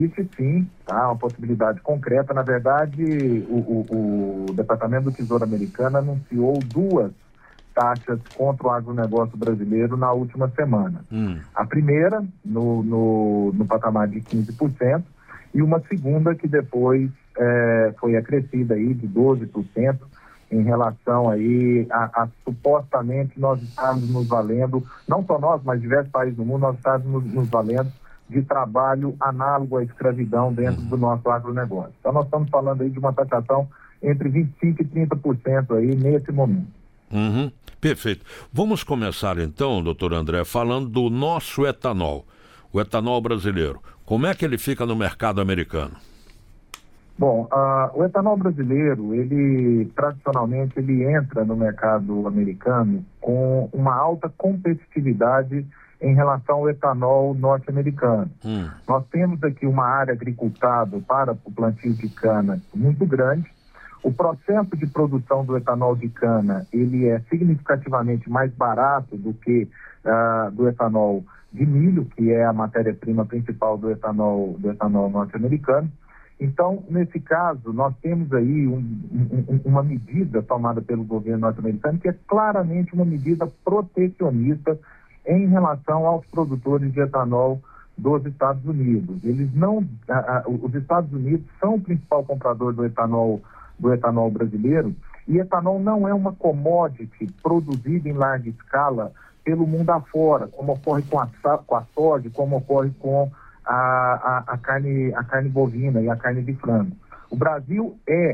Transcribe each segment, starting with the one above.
Existe sim, tá? Uma possibilidade concreta. Na verdade, o Departamento do Tesouro americano anunciou duas taxas contra o agronegócio brasileiro na última semana. A primeira, no patamar de 15%, e uma segunda que depois foi acrescida aí de 12%, em relação aí a supostamente nós estamos nos valendo, não só nós, mas diversos países do mundo, nós estamos nos valendo de trabalho análogo à escravidão dentro do nosso agronegócio. Então nós estamos falando aí de uma taxação entre 25% e 30% aí nesse momento. Perfeito. Vamos começar então, doutor André, falando do nosso etanol, o etanol brasileiro. Como é que ele fica no mercado americano? Bom, o etanol brasileiro, ele tradicionalmente ele entra no mercado americano com uma alta competitividade em relação ao etanol norte-americano. Nós temos aqui uma área agricultável para o plantio de cana muito grande. O processo de produção do etanol de cana, ele é significativamente mais barato do que do etanol de milho, que é a matéria-prima principal do etanol norte-americano. Então, nesse caso, nós temos aí uma medida tomada pelo governo norte-americano que é claramente uma medida protecionista em relação aos produtores de etanol dos Estados Unidos. Os Estados Unidos são o principal comprador do etanol brasileiro, e etanol não é uma commodity produzida em larga escala pelo mundo afora, como ocorre com a soja, como ocorre com a carne bovina e a carne de frango. O Brasil é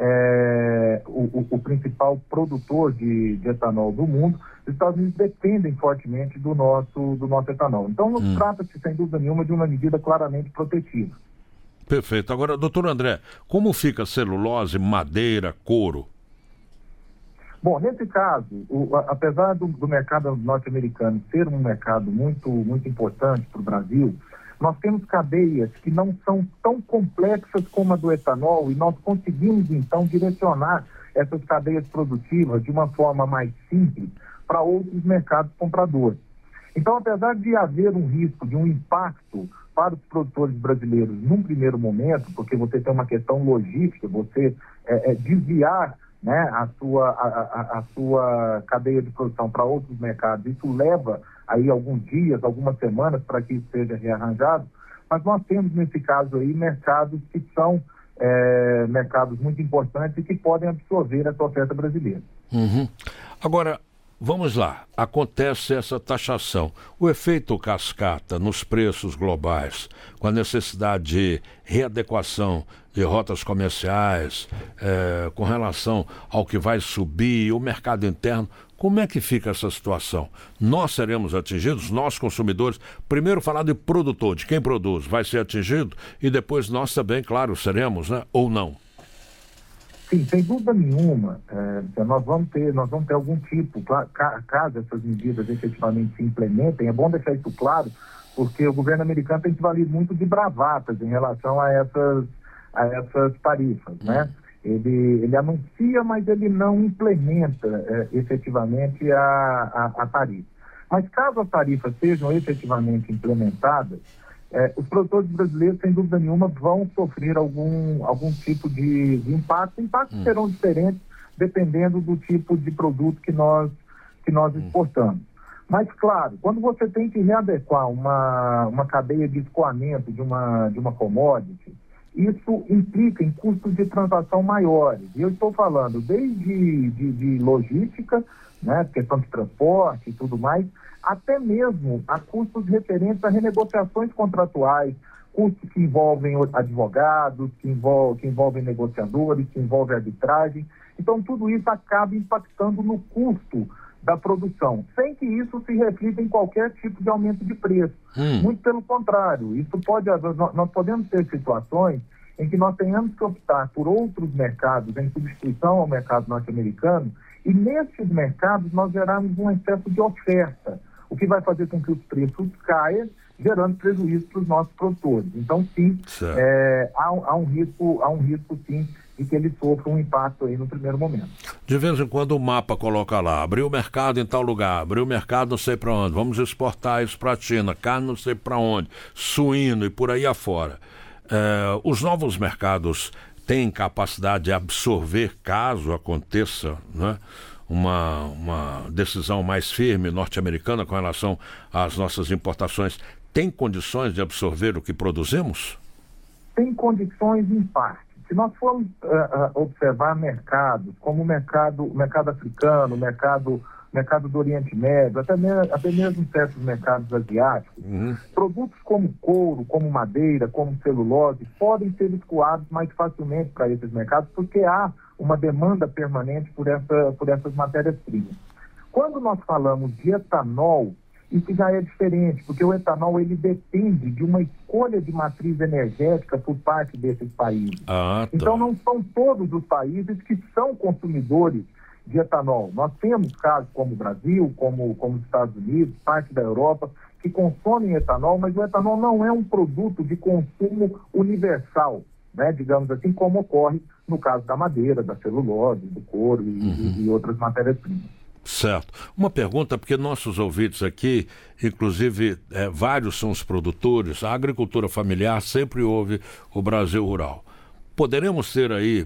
o principal produtor de etanol do mundo. Os Estados Unidos dependem fortemente do nosso etanol. Então, trata-se, sem dúvida nenhuma, de uma medida claramente protetiva. Perfeito. Agora, doutor André, como fica celulose, madeira, couro? Bom, nesse caso, apesar do mercado norte-americano ser um mercado muito, muito importante para o Brasil, nós temos cadeias que não são tão complexas como a do etanol, e nós conseguimos, então, direcionar essas cadeias produtivas de uma forma mais simples para outros mercados compradores. Então, apesar de haver um risco de um impacto para os produtores brasileiros num primeiro momento, porque você tem uma questão logística, você desviar, né, a sua cadeia de produção para outros mercados, isso leva aí alguns dias, algumas semanas para que isso seja rearranjado, mas nós temos nesse caso aí mercados que são mercados muito importantes e que podem absorver essa oferta brasileira. Agora, vamos lá, acontece essa taxação, o efeito cascata nos preços globais, com a necessidade de readequação de rotas comerciais, com relação ao que vai subir, o mercado interno, como é que fica essa situação? Nós seremos atingidos, nós consumidores, primeiro falar de produtor, de quem produz, vai ser atingido, e depois nós também, claro, seremos, né, ou não? Sim, sem dúvida nenhuma, nós vamos ter algum tipo, caso essas medidas efetivamente se implementem, é bom deixar isso claro, porque o governo americano tem se valido muito de bravatas em relação a essas tarifas, né? Ele anuncia, mas ele não implementa efetivamente a tarifa. Mas caso as tarifas sejam efetivamente implementadas, os produtores brasileiros, sem dúvida nenhuma, vão sofrer algum tipo de impacto. Impactos serão diferentes dependendo do tipo de produto que nós exportamos. Mas, claro, quando você tem que readequar uma cadeia de escoamento de uma commodity, isso implica em custos de transação maiores. E eu estou falando desde de logística, né, questão de transporte e tudo mais, até mesmo a custos referentes a renegociações contratuais, custos que envolvem advogados, que envolvem negociadores, que envolvem arbitragem. Então, tudo isso acaba impactando no custo da produção, sem que isso se reflita em qualquer tipo de aumento de preço. Muito pelo contrário, nós podemos ter situações em que nós tenhamos que optar por outros mercados em substituição ao mercado norte-americano, e nesses mercados nós gerarmos um excesso de oferta, o que vai fazer com que os preços caiam, gerando prejuízo para os nossos produtores. Então, sim, há um risco, sim, de que ele sofra um impacto aí no primeiro momento. De vez em quando o mapa coloca lá, abriu o mercado em tal lugar, abriu o mercado não sei para onde, vamos exportar isso para a China, carne não sei para onde, suíno e por aí afora. Os novos mercados têm capacidade de absorver, caso aconteça, né, uma decisão mais firme norte-americana com relação às nossas importações, tem condições de absorver o que produzimos? Tem condições em parte. Se nós formos observar mercados, como o mercado africano, o mercado do Oriente Médio, até mesmo certos mercados asiáticos, produtos como couro, como madeira, como celulose, podem ser escoados mais facilmente para esses mercados, porque há uma demanda permanente por essas matérias-primas. Quando nós falamos de etanol, isso já é diferente, porque o etanol ele depende de uma escolha de matriz energética por parte desses países. Então não são todos os países que são consumidores de etanol. Nós temos casos como o Brasil, como os Estados Unidos, parte da Europa, que consomem etanol, mas o etanol não é um produto de consumo universal, né? Digamos assim, como ocorre no caso da madeira, da celulose, do couro e outras matérias-primas. Certo. Uma pergunta, porque nossos ouvintes aqui, inclusive vários são os produtores, a agricultura familiar sempre houve o Brasil rural. Poderemos ter aí,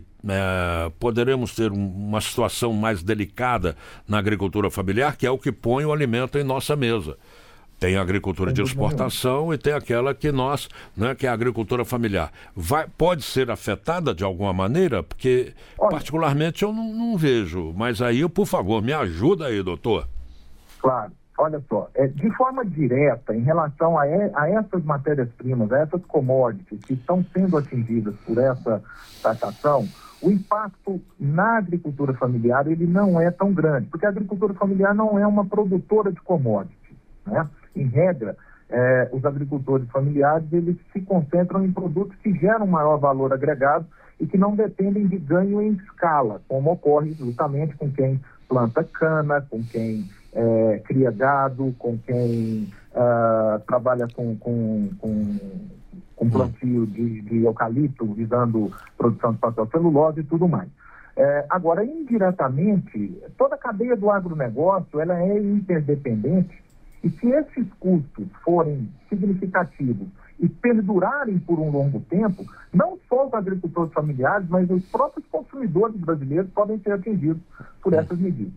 uma situação mais delicada na agricultura familiar, que é o que põe o alimento em nossa mesa. Tem a agricultura de exportação e tem aquela que que é a agricultura familiar. Pode ser afetada de alguma maneira? Porque, particularmente, eu não vejo. Mas aí, por favor, me ajuda aí, doutor. Claro. Olha só, de forma direta, em relação a essas matérias-primas, a essas commodities que estão sendo atingidas por essa taxação, o impacto na agricultura familiar ele não é tão grande, porque a agricultura familiar não é uma produtora de commodities, né? Em regra, os agricultores familiares eles se concentram em produtos que geram maior valor agregado e que não dependem de ganho em escala, como ocorre justamente com quem planta cana, com quem cria gado, com quem trabalha com plantio de eucalipto, visando produção de papel celulose e tudo mais. Agora, indiretamente, toda a cadeia do agronegócio ela é interdependente. E se esses custos forem significativos e perdurarem por um longo tempo, não só os agricultores familiares, mas os próprios consumidores brasileiros podem ser atingidos por essas medidas.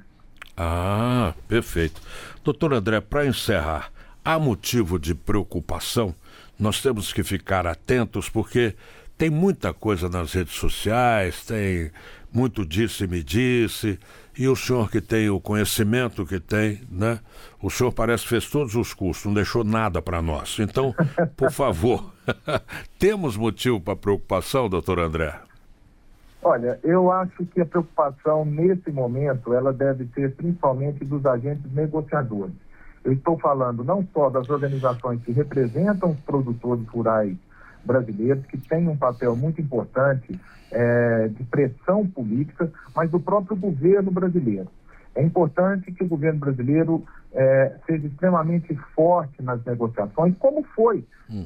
Perfeito. Doutor André, para encerrar, há motivo de preocupação? Nós temos que ficar atentos porque tem muita coisa nas redes sociais, tem muito disse-me disse, e o senhor que tem o conhecimento que tem, né? O senhor parece que fez todos os cursos, não deixou nada para nós. Então, por favor, temos motivo para preocupação, doutor André? Olha, eu acho que a preocupação nesse momento, ela deve ser principalmente dos agentes negociadores. Eu estou falando não só das organizações que representam os produtores rurais brasileiros, que têm um papel muito importante de pressão política, mas do próprio governo brasileiro. É importante que o governo brasileiro seja extremamente forte nas negociações, como foi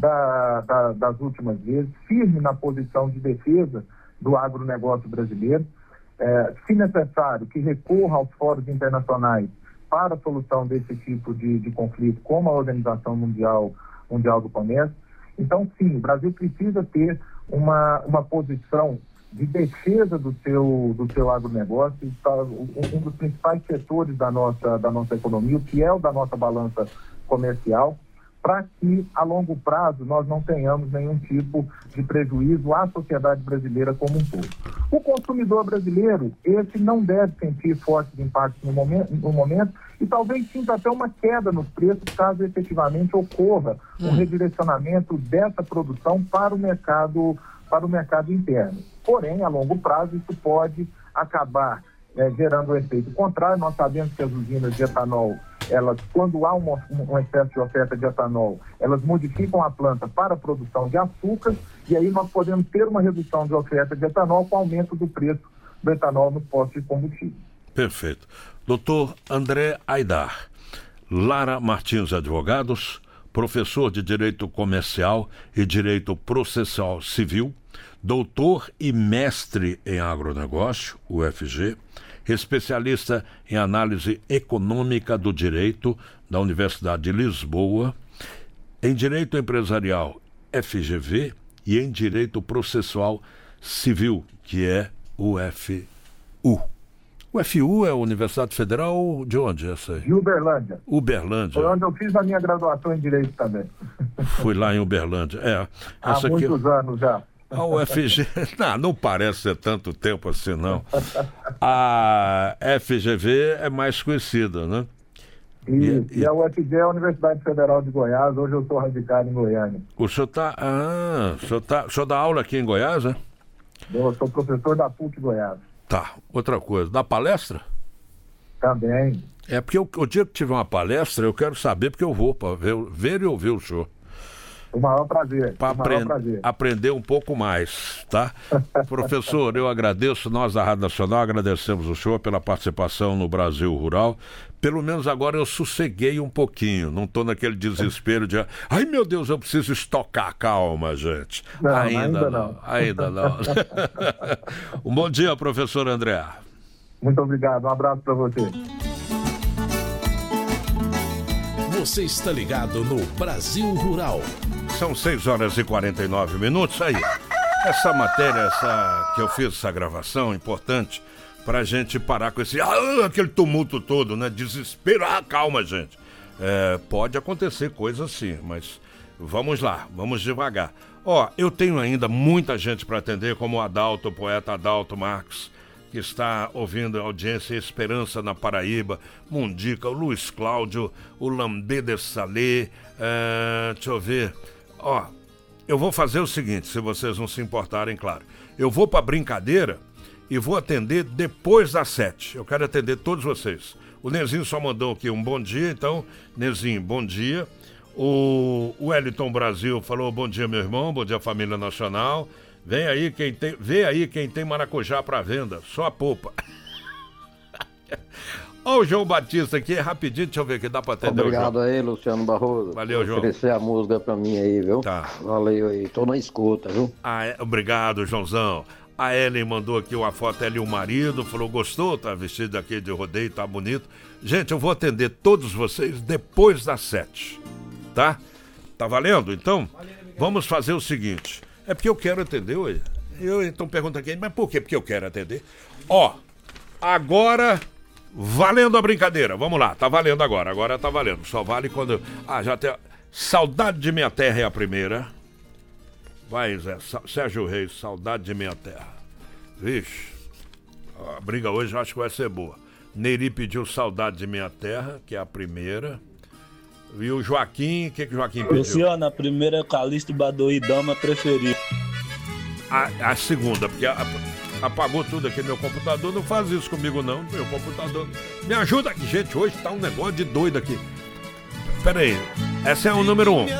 das últimas vezes, firme na posição de defesa do agronegócio brasileiro, se necessário, que recorra aos fóruns internacionais para a solução desse tipo de conflito, como a Organização Mundial do Comércio. Então, sim, o Brasil precisa ter uma posição de defesa do seu agronegócio, um dos principais setores da nossa economia, o que é o da nossa balança comercial, para que, a longo prazo, nós não tenhamos nenhum tipo de prejuízo à sociedade brasileira como um todo. O consumidor brasileiro, esse não deve sentir fortes impactos no momento e talvez sinta até uma queda nos preços, caso efetivamente ocorra um redirecionamento dessa produção para o mercado interno. Porém, a longo prazo, isso pode acabar gerando um efeito contrário. Nós sabemos que as usinas de etanol, elas, quando há um excesso de oferta de etanol, elas modificam a planta para a produção de açúcar, e aí nós podemos ter uma redução de oferta de etanol com aumento do preço do etanol nos postos de combustível. Perfeito. Doutor André Aidar, Lara Martins Advogados, professor de Direito Comercial e Direito Processual Civil, doutor e mestre em agronegócio, UFG, especialista em análise econômica do direito da Universidade de Lisboa, em Direito Empresarial, FGV, e em Direito Processual Civil, que é UFU. O FU é a Universidade Federal de onde essa aí? De Uberlândia. Uberlândia. Foi onde eu fiz a minha graduação em Direito também. Fui lá em Uberlândia. Há muitos anos já. A UFG, não parece ser tanto tempo assim, não. A FGV é mais conhecida, né? E a UFG é a Universidade Federal de Goiás. Hoje eu sou radicado em Goiânia. O senhor o senhor dá aula aqui em Goiás, né? Eu sou professor da PUC Goiás. Tá, outra coisa. Dá palestra? Também. É porque o dia que tiver uma palestra, eu quero saber, porque eu vou para ver e ouvir o senhor. O maior prazer. Para aprender um pouco mais, tá? Professor, eu agradeço, nós da Rádio Nacional agradecemos o senhor pela participação no Brasil Rural. Pelo menos agora eu sosseguei um pouquinho, não estou naquele desespero de ai meu Deus, eu preciso estocar. Calma, gente. Não, ainda não. Ainda não. Um bom dia, professor André. Muito obrigado, um abraço para você. Você está ligado no Brasil Rural. São 6h49. Aí, essa matéria, que eu fiz, essa gravação, importante, pra gente parar com esse, aquele tumulto todo, né? Desespero, calma, gente. Pode acontecer coisa assim, mas vamos lá, vamos devagar. Eu tenho ainda muita gente para atender, como o poeta Adalto Marques, que está ouvindo a audiência Esperança na Paraíba, Mundica, o Luiz Cláudio, o Lambê de Salé, deixa eu ver. Eu vou fazer o seguinte, se vocês não se importarem, claro. Eu vou para brincadeira e vou atender depois das 7. Eu quero atender todos vocês. O Nezinho só mandou aqui um bom dia, então, Nezinho, bom dia. O Wellington Brasil falou bom dia, meu irmão, bom dia, família nacional. Vê aí quem tem maracujá para venda, só a polpa. Olha o João Batista aqui, rapidinho, deixa eu ver que dá para atender. Obrigado aí, Luciano Barroso. Valeu, João. Oferecer a música para mim aí, viu? Tá. Valeu aí, tô na escuta, viu? Obrigado, Joãozão. A Ellen mandou aqui uma foto, ela e o marido, falou, gostou? Tá vestido aqui de rodeio, tá bonito. Gente, eu vou atender todos vocês depois das 7, tá? Tá valendo? Então, vamos fazer o seguinte. É porque eu quero atender, ué. Então pergunta aqui, mas por quê? Porque eu quero atender. Agora, valendo a brincadeira. Vamos lá, tá valendo agora tá valendo. Só vale quando... já tem... Saudade de Minha Terra é a primeira. Vai, Zé, Sérgio Reis, Saudade de Minha Terra. Vixe, a briga hoje eu acho que vai ser boa. Neri pediu Saudade de Minha Terra, que é a primeira. E o Joaquim, o que o Joaquim pediu? Luciano, a primeira é Calixto Baduí, Dama Preferida. A segunda, porque apagou tudo aqui, meu computador não faz isso comigo não, meu computador. Me ajuda aqui, gente, hoje tá um negócio de doido aqui. Pera aí, essa é o número 1.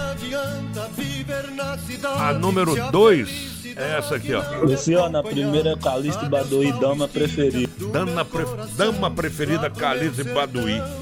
A número 2 é essa aqui, ó. Luciano, a primeira é Calixto Baduí, Dama Preferida. Dama Preferida, Calixto Baduí.